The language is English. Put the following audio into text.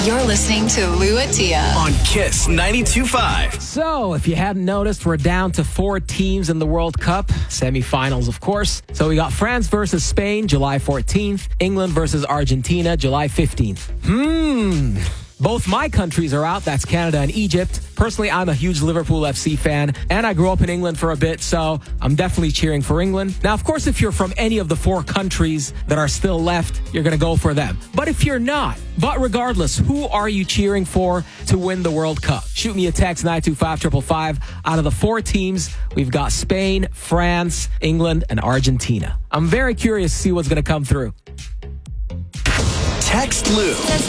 You're listening to Lou Atia on Kiss 92.5. So, if you hadn't noticed, we're down to 4 teams in the World Cup. Semifinals, of course. So we got France versus Spain, July 14th. England versus Argentina, July 15th. Both my countries are out. That's Canada and Egypt. Personally, I'm a huge Liverpool FC fan, and I grew up in England for a bit, so I'm definitely cheering for England. Now, of course, if you're from any of the 4 countries that are still left, you're going to go for them. But if you're not, but regardless, who are you cheering for to win the World Cup? Shoot me a text, 925-555. Out of the 4 teams, we've got Spain, France, England, and Argentina. I'm very curious to see what's going to come through. Text Lou